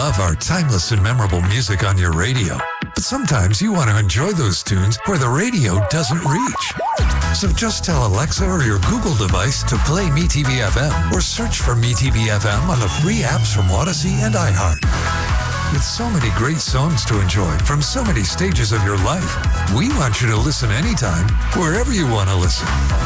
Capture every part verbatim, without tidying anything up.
love our timeless and memorable music on your radio. But sometimes you want to enjoy those tunes where the radio doesn't reach. So just tell Alexa or your Google device to play MeTV F M or search for MeTV F M on the free apps from Odyssey and iHeart. With so many great songs to enjoy from so many stages of your life, we want you to listen anytime, wherever you want to listen.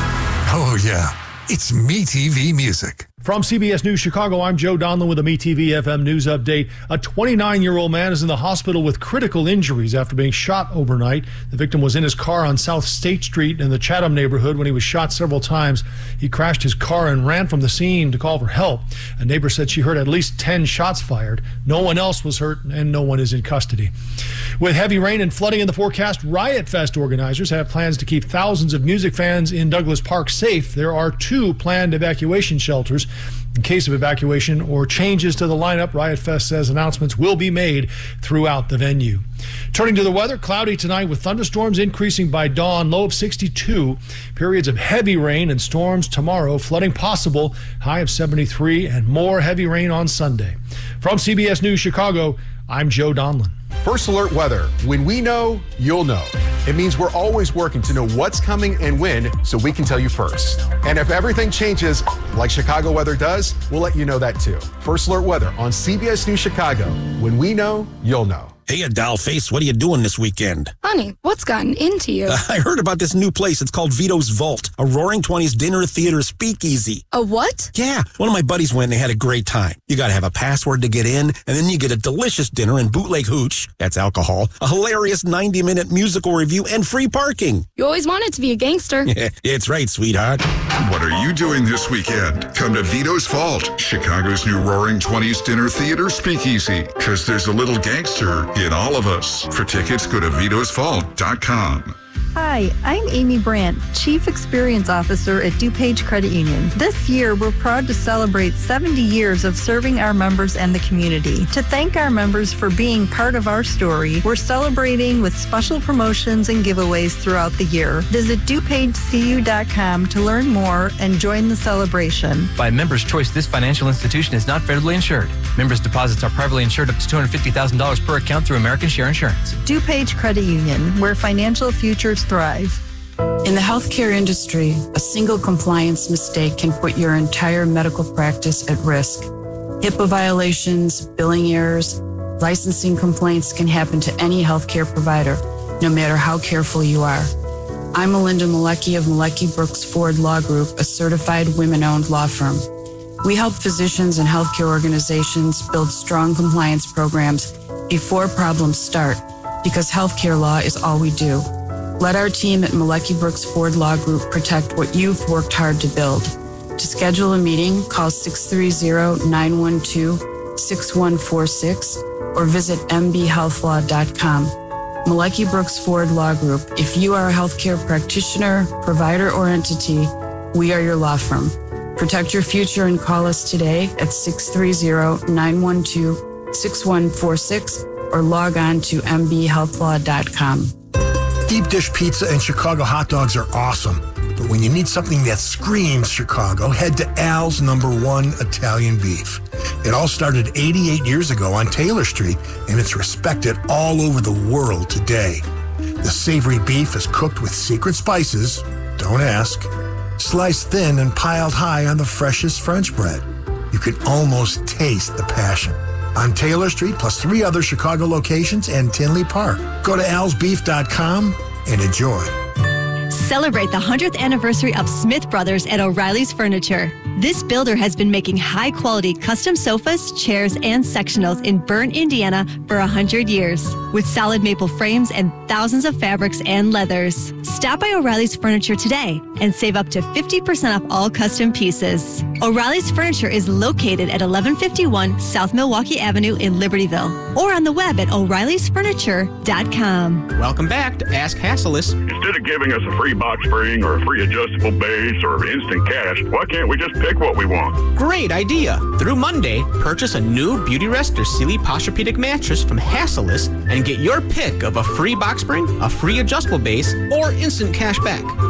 Oh yeah, it's MeTV Music. From C B S News Chicago, I'm Joe Donlin with a MeTV F M News Update. A twenty-nine-year-old man is in the hospital with critical injuries after being shot overnight. The victim was in his car on South State Street in the Chatham neighborhood when he was shot several times. He crashed his car and ran from the scene to call for help. A neighbor said she heard at least ten shots fired. No one else was hurt and no one is in custody. With heavy rain and flooding in the forecast, Riot Fest organizers have plans to keep thousands of music fans in Douglas Park safe. There are two planned evacuation shelters. In case of evacuation or changes to the lineup, Riot Fest says announcements will be made throughout the venue. Turning to the weather, cloudy tonight with thunderstorms increasing by dawn, low of sixty-two. Periods of heavy rain and storms tomorrow, flooding possible, high of seventy-three, and more heavy rain on Sunday. From C B S News Chicago, I'm Joe Donlin. First Alert Weather. When we know, you'll know. It means we're always working to know what's coming and when so we can tell you first. And if everything changes like Chicago weather does, we'll let you know that too. First Alert Weather on C B S News Chicago. When we know, you'll know. Hey, you doll face, what are you doing this weekend? Honey, what's gotten into you? Uh, I heard about this new place. It's called Vito's Vault, a Roaring Twenties dinner theater speakeasy. A what? Yeah, one of my buddies went and they had a great time. You got to have a password to get in, and then you get a delicious dinner and bootleg hooch, that's alcohol, a hilarious ninety-minute musical review, and free parking. You always wanted to be a gangster. Yeah, it's right, sweetheart. What are you doing this weekend? Come to Vito's Vault, Chicago's new Roaring Twenties dinner theater speakeasy, because there's a little gangster in all of us. For tickets, go to vitos vault dot com. Hi, I'm Amy Brandt, Chief Experience Officer at DuPage Credit Union. This year, we're proud to celebrate seventy years of serving our members and the community. To thank our members for being part of our story, we're celebrating with special promotions and giveaways throughout the year. Visit dupage c u dot com to learn more and join the celebration. By member's choice, this financial institution is not federally insured. Members' deposits are privately insured up to two hundred fifty thousand dollars per account through American Share Insurance. DuPage Credit Union, where financial futures thrive. In the healthcare industry, a single compliance mistake can put your entire medical practice at risk. HIPAA violations, billing errors, licensing complaints can happen to any healthcare provider, no matter how careful you are. I'm Melinda Malecki of Malecki Brooks Ford Law Group, a certified women-owned law firm. We help physicians and healthcare organizations build strong compliance programs before problems start, because healthcare law is all we do. Let our team at Malecki Brooks Ford Law Group protect what you've worked hard to build. To schedule a meeting, call six three zero, nine one two, six one four six or visit m b health law dot com. Malecki Brooks Ford Law Group. If you are a healthcare practitioner, provider, or entity, we are your law firm. Protect your future and call us today at six three zero, nine one two, six one four six or log on to m b health law dot com. Deep dish pizza and Chicago hot dogs are awesome. But when you need something that screams Chicago, head to Al's Number One Italian Beef. It all started eighty-eight years ago on Taylor Street, and it's respected all over the world today. The savory beef is cooked with secret spices, don't ask, sliced thin and piled high on the freshest French bread. You can almost taste the passion. On Taylor Street, plus three other Chicago locations and Tinley Park. Go to als beef dot com and enjoy. Celebrate the one hundredth anniversary of Smith Brothers at O'Reilly's Furniture. This builder has been making high-quality custom sofas, chairs, and sectionals in Burn, Indiana for one hundred years. With solid maple frames and thousands of fabrics and leathers. Stop by O'Reilly's Furniture today and save up to fifty percent off all custom pieces. O'Reilly's Furniture is located at eleven fifty-one South Milwaukee Avenue in Libertyville or on the web at o'reillys furniture dot com. Welcome back to Ask Hassellus. Instead of giving us a free box spring or a free adjustable base or instant cash, why can't we just pick what we want? Great idea. Through Monday, purchase a new Beauty Rest or Sealy Posturepedic mattress from Hassellus and get your pick of a free box spring, a free adjustable base, or instant cash back.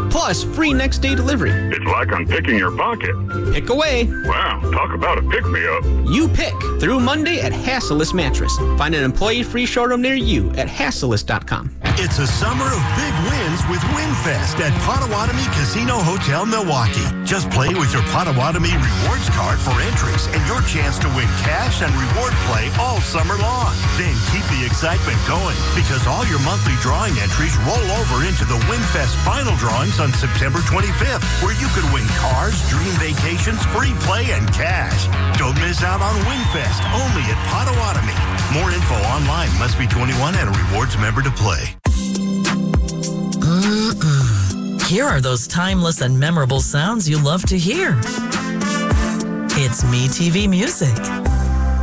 Plus, free next day delivery. It's like I'm picking your pocket. Pick away. Wow, talk about a pick-me-up. You pick through Monday at Hassellus Mattress. Find an employee-free showroom near you at hassellus dot com. It's a summer of big wins with WinFest at Potawatomi Casino Hotel, Milwaukee. Just play with your Potawatomi Rewards card for entries and your chance to win cash and reward play all summer long. Then keep the excitement going because all your monthly drawing entries roll over into the WinFest final drawings on September twenty-fifth, where you could win cars, dream vacations, free play, and cash. Don't miss out on WinFest, only at Potawatomi. More info online. Must be twenty-one and a rewards member to play. Mm-mm. Here are those timeless and memorable sounds you love to hear. It's MeTV Music.